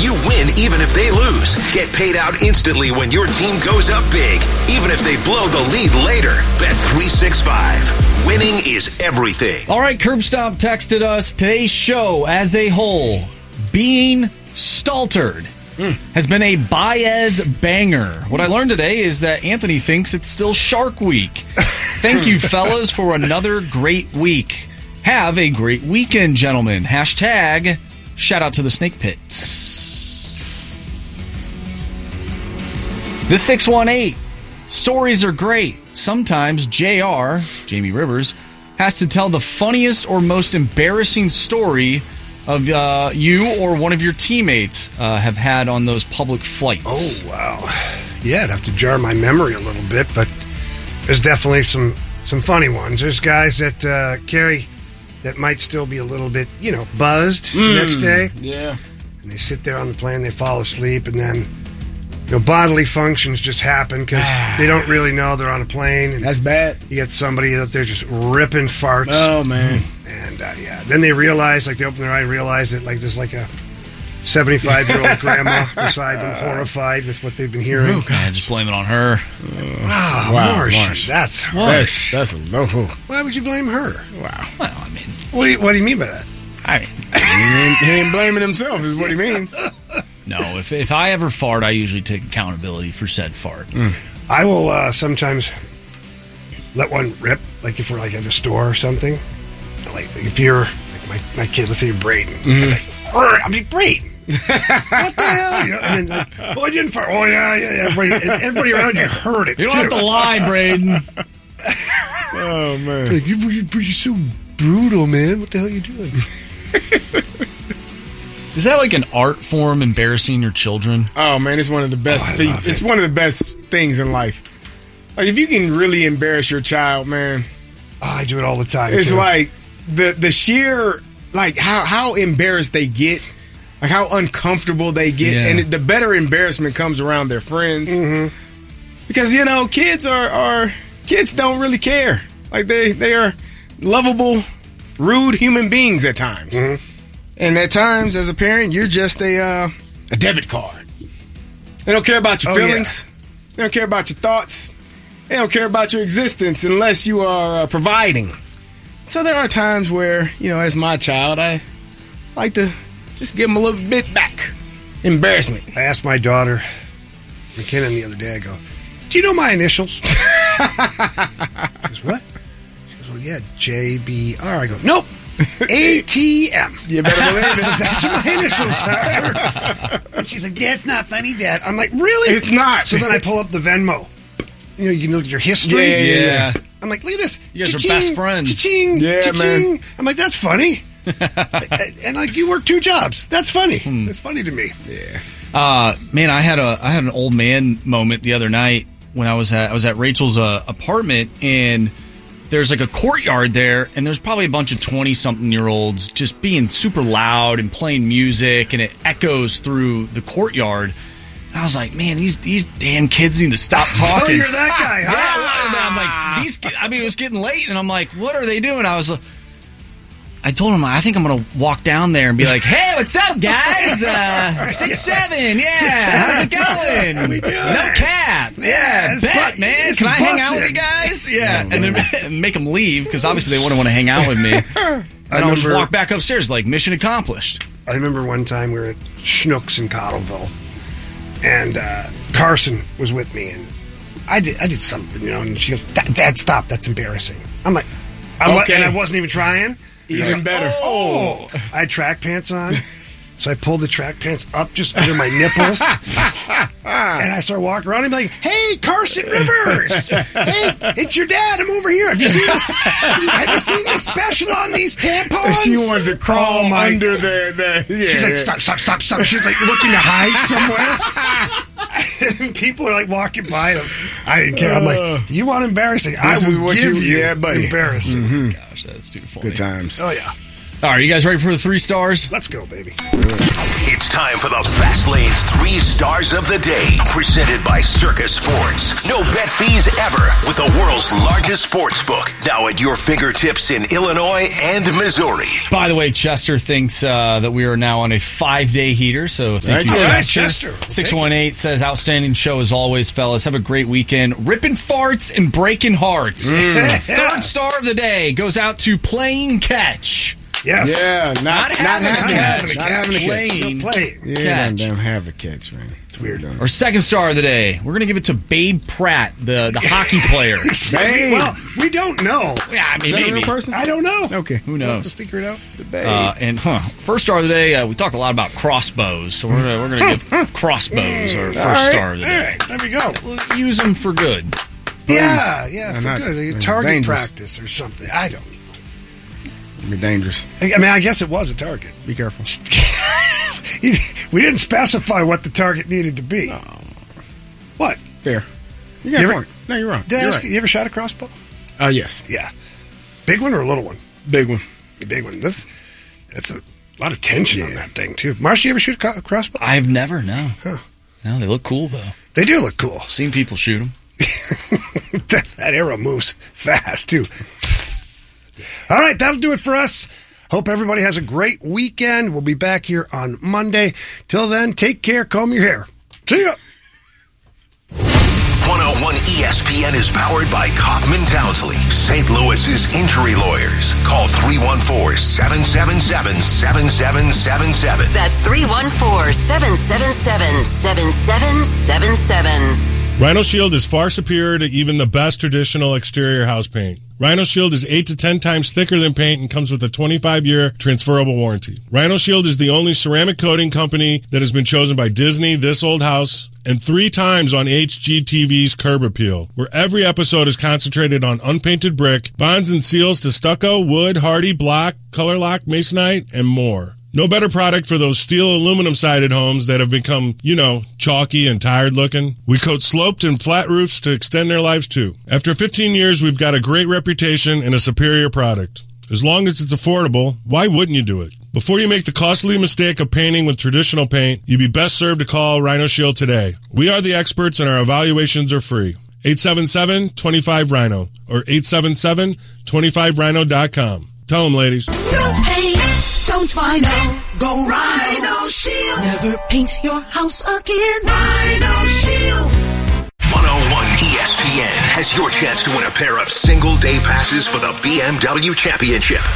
You win even if they lose. Get paid out instantly when your team goes up big, even if they blow the lead later. Bet365. Winning is everything. All right, Curbstop texted us, today's show as a whole, being staltered, has been a Baez banger. What I learned today is that Anthony thinks it's still Shark Week. Thank you, fellas, for another great week. Have a great weekend, gentlemen. Hashtag shout out to the Snake Pits. The 618. Stories are great. Sometimes JR, Jamie Rivers, has to tell the funniest or most embarrassing story of you or one of your teammates have had on those public flights. Oh, wow. Yeah, I'd have to jar my memory a little bit, but there's definitely some funny ones. There's guys that carry that might still be a little bit, buzzed the next day. Yeah. And they sit there on the plane, they fall asleep, and then bodily functions just happen because they don't really know they're on a plane. And that's bad. You get somebody that they're just ripping farts. Oh, man. And, then they realize, they open their eye and realize that, there's a 75-year-old grandma beside them, horrified with what they've been hearing. Oh, God, just blame it on her. Wow, Marsh. That's harsh. That's a low. Why would you blame her? Wow. Well, I mean, what do you mean by that? I mean, he ain't blaming himself is what he means. No, if I ever fart, I usually take accountability for said fart. I will sometimes let one rip, if we're at a store or something. If you're my kid, let's say you're Braden. I mean, Braden. What the hell? And then I didn't fart. Oh yeah. Everybody around you heard it. You don't have to lie, Braden. Oh man, you're so brutal, man. What the hell are you doing? Is that an art form, embarrassing your children? Oh man, it's one of the best. It's one of the best things in life. If you can really embarrass your child, man. Oh, I do it all the time. It's too. the sheer how embarrassed they get, how uncomfortable they get, and the better embarrassment comes around their friends. Mm-hmm. Because kids don't really care. They are lovable, rude human beings at times. Mm-hmm. And at times, as a parent, you're just a debit card. They don't care about your feelings. Yeah. They don't care about your thoughts. They don't care about your existence unless you are providing. So there are times where, as my child, I like to just give them a little bit back. Embarrassment. I asked my daughter, McKinnon, the other day, I go, do you know my initials? She goes, what? She goes, well, yeah, JBR. I go, nope. ATM. You better believe it. That's what my initials are. And she's like, that's not funny, Dad. I'm like, really? It's not. So then I pull up the Venmo. You can look at your history. Yeah. I'm like, look at this. You guys are best friends. Cha-ching, yeah, cha-ching. Man. I'm like, that's funny. And you work 2 jobs. That's funny. That's funny to me. Yeah. Man, I had an old man moment the other night when I was at Rachel's apartment, and there's a courtyard there, and there's probably a bunch of 20-something-year-olds just being super loud and playing music, and it echoes through the courtyard. And I was like, man, these damn kids need to stop talking. Oh, you're that guy, huh? Yeah, I'm like, it was getting late, and I'm like, what are they doing? I told him, I think I'm going to walk down there and be like, hey, what's up, guys? 6'7", how's it going? No cap. Yeah, bet, man. Can I hang out with you guys? Yeah, and then make them leave, because obviously they wouldn't want to hang out with me. And I'll just walk back upstairs like, mission accomplished. I remember one time we were at Schnucks in Cottleville, and Carson was with me, and I did something, and she goes, Dad, stop, that's embarrassing. I'm like, okay. And I wasn't even trying. Even better. Oh, I had track pants on, so I pulled the track pants up just under my nipples, and I started walking around and be like, "Hey, Carson Rivers! Hey, it's your dad. I'm over here. Have you seen this? Have you seen this special on these tampons?" She wanted to crawl under the. Yeah, she's like, "Stop!" She's like looking to hide somewhere. And people are walking by them. I didn't care. I'm like, you want embarrassing? I will give you buddy. embarrassing. Mm-hmm. Gosh, that's too funny. Good times. Oh, yeah. All right, you guys ready for the 3 stars? Let's go, baby. It's time for the Fast Lane's 3 Stars of the Day, presented by Circus Sports. No bet fees ever with the world's largest sports book. Now at your fingertips in Illinois and Missouri. By the way, Chester thinks that we are now on a 5-day heater, so thank you, All right, Chester. Chester. 618 says, outstanding show as always, fellas. Have a great weekend. Ripping farts and breaking hearts. 3rd star of the day goes out to Playing Catch. Yes. Yeah, not having a catch. Not having a catch. Playing Playing. Yeah, catch. don't have a catch, man. It's weird. Our 2nd star of the day, we're going to give it to Babe Pratt, the hockey player. Babe. Well, we don't know. Yeah, I mean, Is that a maybe. real person? I don't know. Okay. Who knows? Let's figure it out. And 1st star of the day, we talk a lot about crossbows, so we're gonna give crossbows our 1st star of the All day. right, there we go. We'll use them for good. Yeah, They're for not- good. they're Target dangerous. practice or something. I don't know. It'd be dangerous. I mean, I guess it was a target. Be careful. We didn't specify what the target needed to be. What? Fair. You got You a ever- point. No, you're wrong. Did I You're ask right. you ever shot a crossbow? Yes. Yeah. Big one or a little one? Big one. The big one. That's a lot of tension on that thing, too. Marsh, you ever shoot a crossbow? I've never, no. Huh. No, they look cool, though. They do look cool. Seen people shoot them. that arrow moves fast, too. All right, that'll do it for us. Hope everybody has a great weekend. We'll be back here on Monday. Till then, take care, comb your hair. See ya. 101 ESPN is powered by Kaufman Townsley, St. Louis's injury lawyers. Call 314-777-7777. That's 314-777-7777. Rhino Shield is far superior to even the best traditional exterior house paint. Rhino Shield is 8 to 10 times thicker than paint and comes with a 25-year transferable warranty. Rhino Shield is the only ceramic coating company that has been chosen by Disney, This Old House, and 3 times on HGTV's Curb Appeal, where every episode is concentrated on unpainted brick, bonds and seals to stucco, wood, hardy, block, color lock, masonite, and more. No better product for those steel aluminum-sided homes that have become, chalky and tired looking. We coat sloped and flat roofs to extend their lives too. After 15 years, we've got a great reputation and a superior product. As long as it's affordable, why wouldn't you do it? Before you make the costly mistake of painting with traditional paint, you'd be best served to call Rhino Shield today. We are the experts and our evaluations are free. 877-25-RHINO or 877-25rhino.com. Tell them, ladies. No pain, don't Rhino, go Rhino Shield. Never paint your house again. Rhino Shield. 101 ESPN has your chance to win a pair of single-day passes for the BMW Championship.